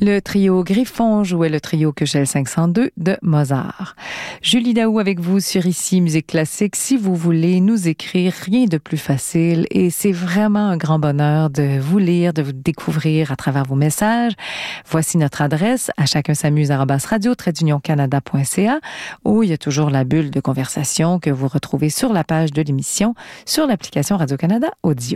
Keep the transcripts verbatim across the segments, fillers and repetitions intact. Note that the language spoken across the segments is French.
Le trio Griffon jouait le trio Köchel cinq cent deux de Mozart. Julie Daou avec vous sur Ici Musique Classique. Si vous voulez nous écrire, rien de plus facile et c'est vraiment un grand bonheur de vous lire, de vous découvrir à travers vos messages. Voici notre adresse à chacun s'amuse arobase radio tiret d'union canada point c a où il y a toujours la bulle de conversation que vous retrouvez sur la page de l'émission sur l'application Radio-Canada Audio.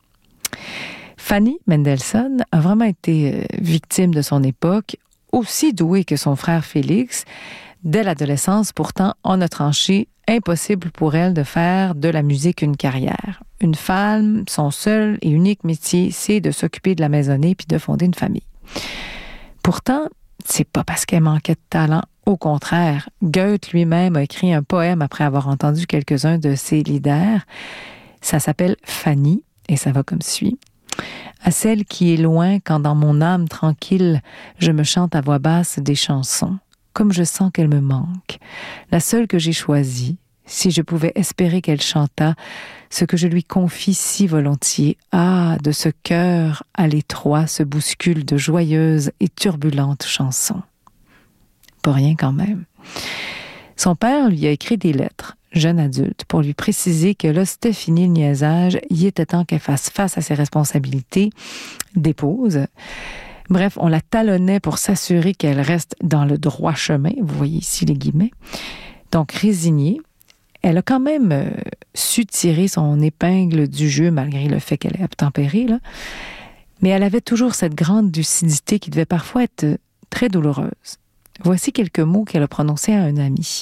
Fanny Mendelssohn a vraiment été victime de son époque, aussi douée que son frère Félix. Dès l'adolescence, pourtant, on a tranché, impossible pour elle de faire de la musique une carrière. Une femme, son seul et unique métier, c'est de s'occuper de la maisonnée puis de fonder une famille. Pourtant, c'est pas parce qu'elle manquait de talent. Au contraire, Goethe lui-même a écrit un poème après avoir entendu quelques-uns de ses leaders. Ça s'appelle Fanny et ça va comme suit. À celle qui est loin, quand dans mon âme tranquille, je me chante à voix basse des chansons, comme je sens qu'elle me manque, la seule que j'ai choisie, si je pouvais espérer qu'elle chantât ce que je lui confie si volontiers. Ah, de ce cœur à l'étroit se bouscule de joyeuses et turbulentes chansons. Pas rien quand même. Son père lui a écrit des lettres, jeune adulte, pour lui préciser que là, c'était fini le niaisage, il était temps qu'elle fasse face à ses responsabilités d'épouse. Bref, on la talonnait pour s'assurer qu'elle reste dans le droit chemin. Vous voyez ici les guillemets. Donc, résignée, elle a quand même euh, su tirer son épingle du jeu, malgré le fait qu'elle est obtempérée, là. Mais elle avait toujours cette grande lucidité qui devait parfois être euh, très douloureuse. Voici quelques mots qu'elle a prononcés à un ami.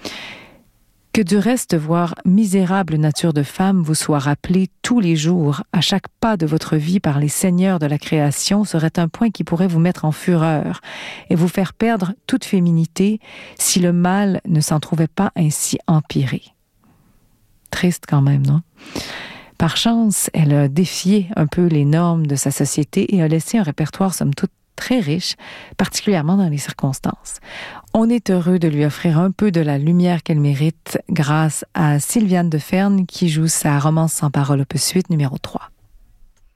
Que du reste, voir misérable nature de femme vous soit rappelée tous les jours, à chaque pas de votre vie par les seigneurs de la création, serait un point qui pourrait vous mettre en fureur et vous faire perdre toute féminité si le mal ne s'en trouvait pas ainsi empiré. Triste quand même, non? Par chance, elle a défié un peu les normes de sa société et a laissé un répertoire somme toute très riche, particulièrement dans les circonstances. On est heureux de lui offrir un peu de la lumière qu'elle mérite grâce à Sylviane Deferne qui joue sa romance sans parole opus huit numéro trois.